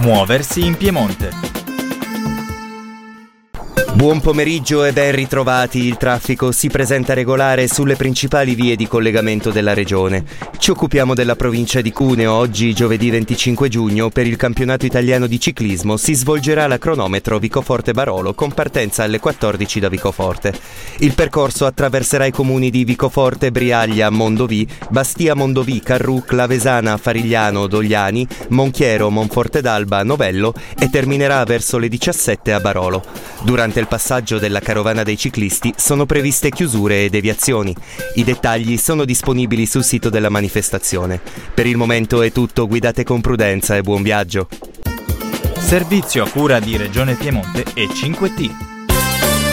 Muoversi in Piemonte. Buon pomeriggio e ben ritrovati. Il traffico si presenta regolare sulle principali vie di collegamento della regione. Ci occupiamo della provincia di Cuneo. Oggi, giovedì 25 giugno, per il campionato italiano di ciclismo si svolgerà la cronometro Vicoforte-Barolo con partenza alle 14 da Vicoforte. Il percorso attraverserà i comuni di Vicoforte, Briaglia, Mondovì, Bastia Mondovì, Carruc, Lavesana, Farigliano, Dogliani, Monchiero, Monforte d'Alba, Novello e terminerà verso le 17 a Barolo. Durante il passaggio della carovana dei ciclisti sono previste chiusure e deviazioni. I dettagli sono disponibili sul sito della manifestazione. Per il momento è tutto, guidate con prudenza e buon viaggio. Servizio a cura di Regione Piemonte e 5T.